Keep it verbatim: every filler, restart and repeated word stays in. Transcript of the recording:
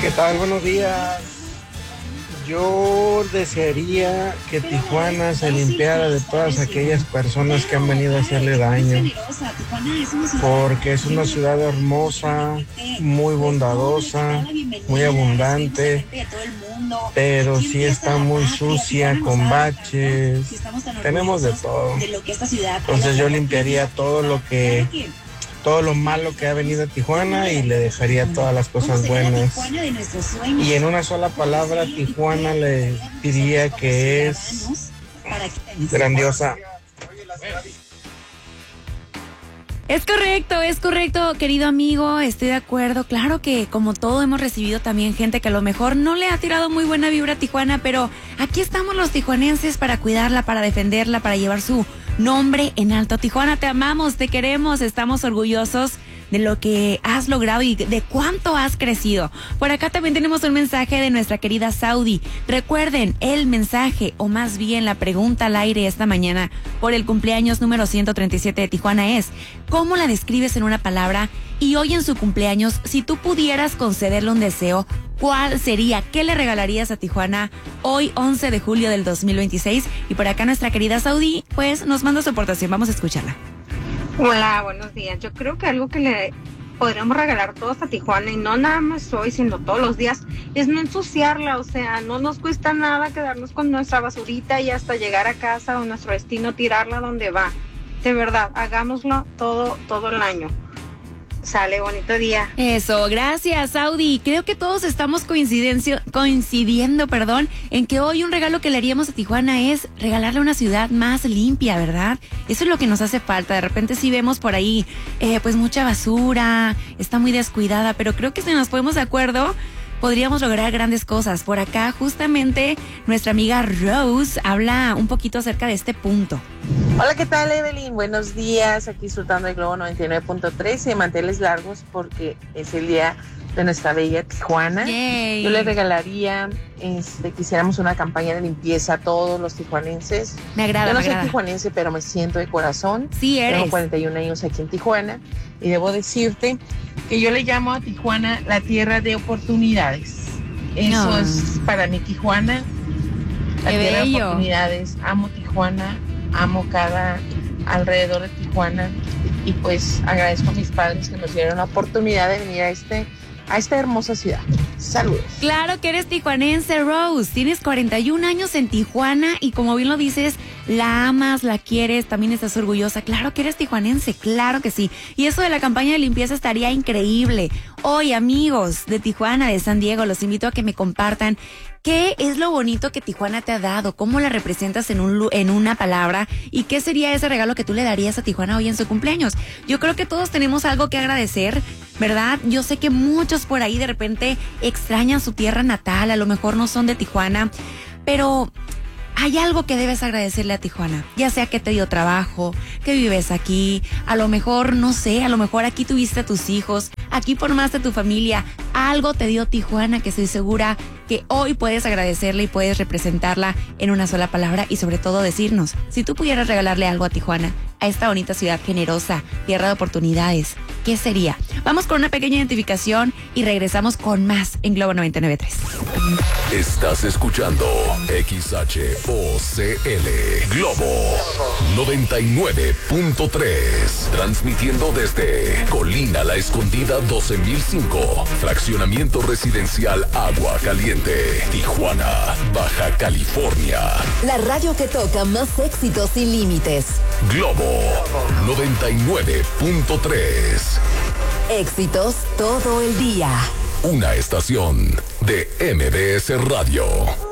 ¿Qué tal? Buenos días. Yo desearía que Tijuana se limpiara de todas aquellas personas que han venido a hacerle daño, porque es una ciudad hermosa, muy bondadosa, muy abundante, pero sí está muy sucia, con baches, tenemos de todo. Entonces yo limpiaría todo lo que... todo lo malo que ha venido a Tijuana y le dejaría todas las cosas buenas. Y en una sola palabra, Tijuana le diría que es grandiosa. Es correcto, es correcto, querido amigo, estoy de acuerdo. Claro que como todo hemos recibido también gente que a lo mejor no le ha tirado muy buena vibra a Tijuana, pero aquí estamos los tijuanenses para cuidarla, para defenderla, para llevar su nombre en alto. Tijuana, te amamos, te queremos, estamos orgullosos de lo que has logrado y de cuánto has crecido. Por acá también tenemos un mensaje de nuestra querida Saudi. Recuerden, el mensaje, o más bien la pregunta al aire esta mañana por el cumpleaños número ciento treinta y siete de Tijuana es: ¿cómo la describes en una palabra? Y hoy en su cumpleaños, si tú pudieras concederle un deseo, ¿cuál sería? ¿Qué le regalarías a Tijuana hoy, once de julio del dos mil veintiséis? Y por acá nuestra querida Saudi, pues nos manda su aportación. Vamos a escucharla. Hola, buenos días. Yo creo que algo que le podríamos regalar todos a Tijuana, y no nada más hoy, sino todos los días, es no ensuciarla. O sea, no nos cuesta nada quedarnos con nuestra basurita y hasta llegar a casa o nuestro destino tirarla donde va. De verdad, hagámoslo todo, todo el año. Sale, bonito día. Eso, gracias, Saudi. Creo que todos estamos coincidiendo, perdón, en que hoy un regalo que le haríamos a Tijuana es regalarle una ciudad más limpia, ¿verdad? Eso es lo que nos hace falta. De repente sí vemos por ahí, eh, pues mucha basura, está muy descuidada, pero creo que si nos ponemos de acuerdo, podríamos lograr grandes cosas. Por acá, justamente, nuestra amiga Rose habla un poquito acerca de este punto. Hola, ¿qué tal, Evelyn? Buenos días, aquí disfrutando del Globo noventa y nueve punto tres y de manteles largos porque es el día de nuestra bella Tijuana. Yay. Yo le regalaría, este, quisiéramos una campaña de limpieza a todos los tijuanenses. Me agrada, Yo no me soy agrada. tijuanense, pero me siento de corazón. Sí, eres. Tengo cuarenta y un años aquí en Tijuana y debo decirte que yo le llamo a Tijuana la tierra de oportunidades. Eso No. es para mí Tijuana, la Qué tierra de bello. oportunidades. Amo Tijuana, amo cada alrededor de Tijuana y pues agradezco a mis padres que nos dieron la oportunidad de venir a este a esta hermosa ciudad. Saludos. Claro que eres tijuanense, Rose. Tienes cuarenta y un años en Tijuana y como bien lo dices, la amas, la quieres, también estás orgullosa. Claro que eres tijuanense, claro que sí. Y eso de la campaña de limpieza estaría increíble. Hoy, amigos de Tijuana, de San Diego, los invito a que me compartan qué es lo bonito que Tijuana te ha dado, cómo la representas en un en una palabra y qué sería ese regalo que tú le darías a Tijuana hoy en su cumpleaños. Yo creo que todos tenemos algo que agradecer, ¿verdad? Yo sé que muchos por ahí de repente extrañan su tierra natal, a lo mejor no son de Tijuana, pero hay algo que debes agradecerle a Tijuana, ya sea que te dio trabajo, que vives aquí, a lo mejor, no sé, a lo mejor aquí tuviste a tus hijos, aquí formaste tu familia, algo te dio Tijuana que estoy segura que hoy puedes agradecerle y puedes representarla en una sola palabra y sobre todo decirnos, si tú pudieras regalarle algo a Tijuana, a esta bonita ciudad generosa, tierra de oportunidades, ¿qué sería? Vamos con una pequeña identificación y regresamos con más en Globo noventa y nueve punto tres. Estás escuchando X H O C L Globo noventa y nueve punto tres, transmitiendo desde Colina La Escondida doce mil cinco, fraccionamiento residencial Agua Caliente, Tijuana, Baja California. La radio que toca más éxitos sin límites. Globo noventa y nueve punto tres. Éxitos todo el día. Una estación de M B S Radio.